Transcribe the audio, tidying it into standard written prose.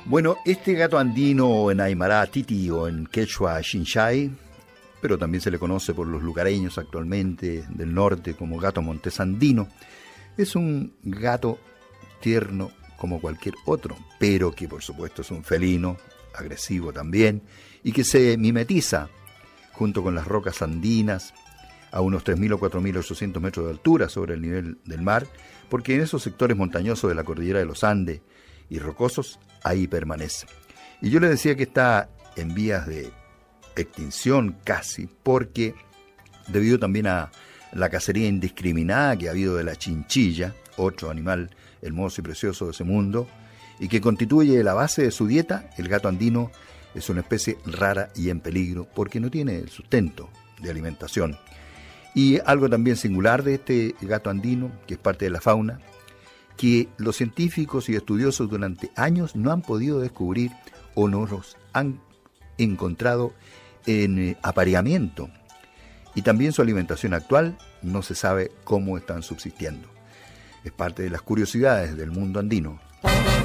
Bueno, este gato andino en Aymara Titi o en quechua Xinchay, pero también se le conoce por los lugareños actualmente del norte como gato montés andino, es un gato tierno como cualquier otro, pero que por supuesto es un felino, agresivo también, y que se mimetiza junto con las rocas andinas a unos 3.000 o 4.800 metros de altura sobre el nivel del mar, porque en esos sectores montañosos de la cordillera de los Andes y rocosos, ahí permanece. Y yo le decía que está en vías de extinción casi, porque debido también a la cacería indiscriminada que ha habido de la chinchilla, otro animal hermoso y precioso de ese mundo, y que constituye la base de su dieta, el gato andino es una especie rara y en peligro porque no tiene el sustento de alimentación. Y algo también singular de este gato andino, que es parte de la fauna, que los científicos y estudiosos durante años no han podido descubrir o no los han encontrado en apareamiento. Y también su alimentación actual no se sabe cómo están subsistiendo. Es parte de las curiosidades del mundo andino.